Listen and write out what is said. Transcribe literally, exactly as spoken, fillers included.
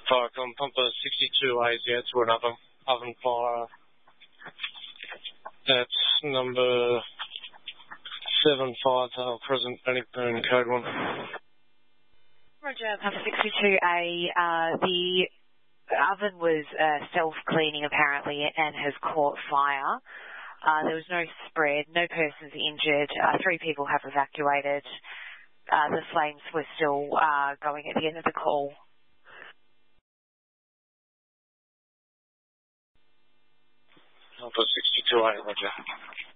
Fire com Pumper sixty-two A Z to an oven, oven fire at number seven five Hale Crescent, Bannockburn, code one. Roger, Pumper sixty-two A, uh, the oven was uh, self-cleaning apparently and has caught fire. Uh, there was no spread, no persons injured, uh, three people have evacuated. Uh, the flames were still uh, going at the end of the call. Pumper sixty-two A, Roger.